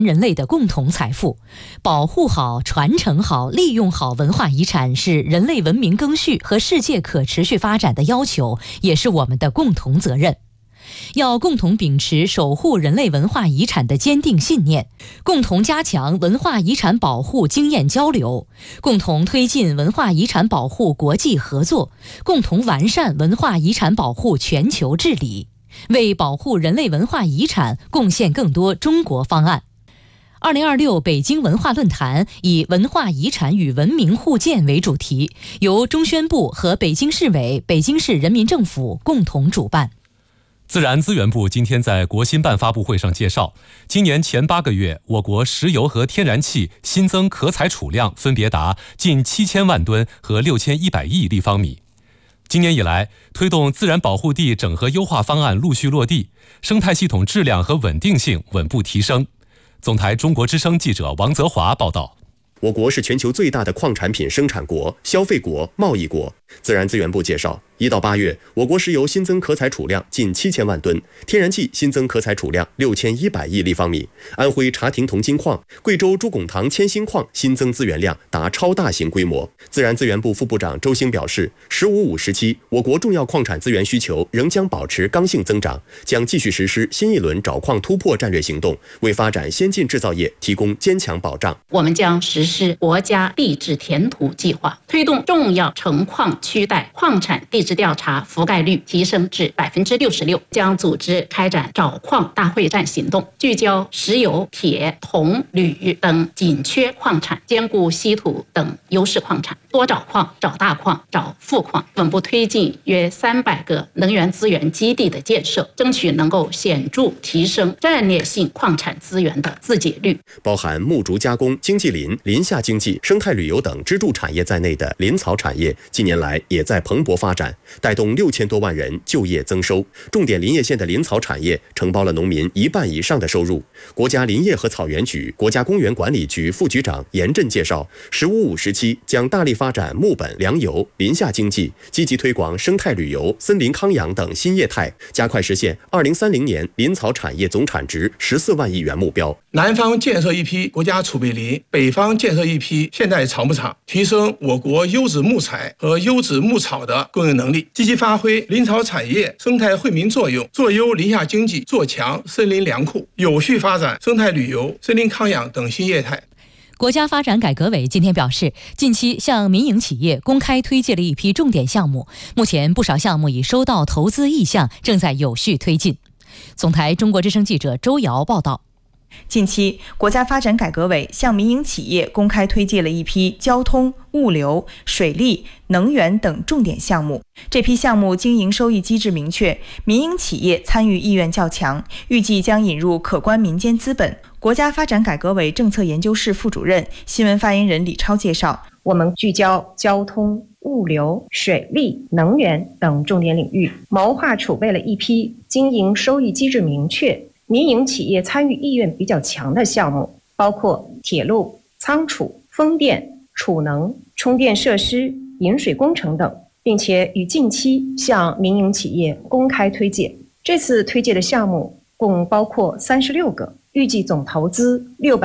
人类的共同财富，保护好、传承好、利用好文化遗产是人类文明更续和世界可持续发展的要求，也是我们的共同责任。要共同秉持守护人类文化遗产的坚定信念，共同加强文化遗产保护经验交流，共同推进文化遗产保护国际合作，共同完善文化遗产保护全球治理，为保护人类文化遗产贡献更多中国方案。2026北京文化论坛以文化遗产与文明互鉴为主题，由中宣部和北京市委、北京市人民政府共同主办。 自然资源部今天在国新办发布会上介绍，今年前8个月，我国石油和天然气新增可采储量分别达近7000万吨和6100亿立方米。今年以来，推动自然保护地整合优化方案陆续落地，生态系统质量和稳定性稳步提升。总台中国之声记者王泽华报道。 我国是全球最大的矿产品生产国、消费国、贸易国。自然资源部介绍，1到8月，我国石油新增可采储量近7000万吨，天然气新增可采储量6100亿立方米。安徽茶亭铜金矿、贵州朱拱塘铅锌矿新增资源量达超大型规模。自然资源部副部长周兴表示，“15-5”时期，我国重要矿产资源需求仍将保持刚性增长，将继续实施新一轮找矿突破战略行动，为发展先进制造业提供坚强保障。 我们将实施国家地质填土计划，推动重要成矿区带矿产地质调查覆盖率提升至66%，将组织开展找矿大会战行动，聚焦石油、铁、铜、铝等紧缺矿产，兼顾稀土等优势矿产，多找矿、找大矿、找富矿，稳步推进约300个能源资源基地的建设，争取能够显著提升战略性矿产资源的自给率。 包含木竹加工、经济林、林下经济、生态旅游等支柱产业在内的林草产业，近年来也在蓬勃发展，带动6000多万人就业增收。重点林业县的林草产业承包了农民1半以上的收入。国家林业和草原局、国家公园管理局副局长严震介绍，“15-5”时期将大力发展木本、粮油、林下经济，积极推广生态旅游、森林康养等新业态，加快实现2030年林草产业总产值14万亿元目标。 南方建设一批国家储备林，北方建设一批现代草木场，提升我国优质木材和优质牧草的供应能力，积极发挥林草产业生态惠民作用，做优林下经济，做强森林粮库，有序发展生态旅游、森林康养等新业态。 国家发展改革委今天表示，近期向民营企业公开推介了一批重点项目，目前不少项目已收到投资意向，正在有序推进。总台中国之声记者周瑶报道。 近期，国家发展改革委向民营企业公开推介了一批交通、物流、水利、能源等重点项目。这批项目经营收益机制明确，民营企业参与意愿较强，预计将引入可观民间资本。国家发展改革委政策研究室副主任、新闻发言人李超介绍， 我们聚焦交通、物流、水利、能源等重点领域，谋划储备了一批经营收益机制明确、民营企业参与意愿比较强的项目，包括铁路、仓储、风电、储能、充电设施、引水工程等，并且于近期向民营企业公开推介。这次推介的项目共包括36个，预计总投资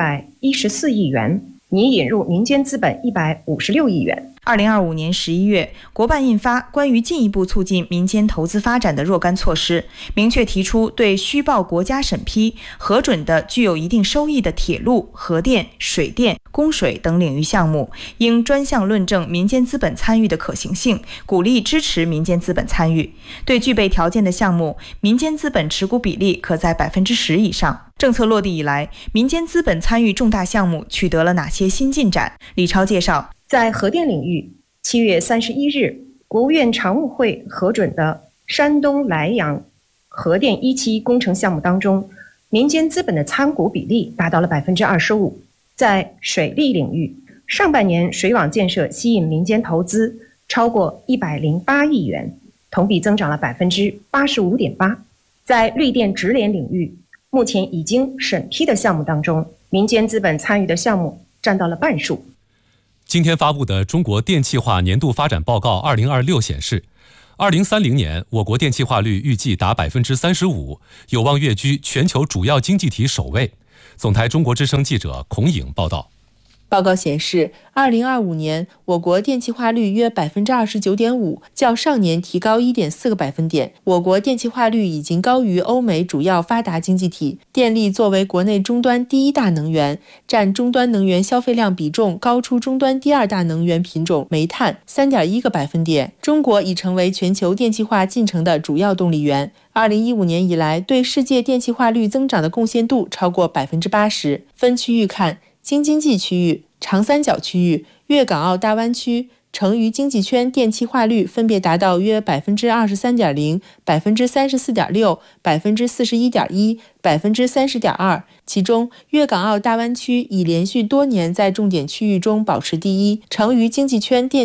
614亿元，拟引入民间资本156亿元。 2025年11月，国办印发关于进一步促进民间投资发展的若干措施，明确提出对需报国家审批核准的具有一定收益的铁路、核电、水电、供水等领域项目，应专项论证民间资本参与的可行性，鼓励支持民间资本参与。对具备条件的项目，民间资本持股比例可在10%以上。政策落地以来，民间资本参与重大项目取得了哪些新进展？李超介绍， 在核电领域，7月31日，国务院常务会核准的山东莱阳核电1期工程项目当中，民间资本的参股比例达到了25%。在水利领域，上半年水网建设吸引民间投资超过108亿元，同比增长了85.8%。在绿电直联领域，目前已经审批的项目当中，民间资本参与的项目占到了半数。 今天发布的《中国电气化年度发展报告2026》显示，2030年我国电气化率预计达35%，有望跃居全球主要经济体首位。 总台中国之声记者孔颖报道。 报告显示，2025年我国电气化率约 29.5%， 较上年提高 1.4个百分点。我国电气化率已经高于欧美主要发达经济体。电力作为国内终端第一大能源，占终端能源消费量比重高出终端第二大能源品种煤炭 3.1个百分点。中国已成为全球电气化进程的主要动力源。2015年以来，对世界电气化率增长的贡献度超过 80%。分区域看，京津冀区域、长三角区域、粤港澳大湾区、成渝经济圈电气化率分别达到约 23.0%、34.6%、41.1%、30.2%。其中，粤港澳大湾区已连续多年在重点区域中保持第一，成渝经济圈电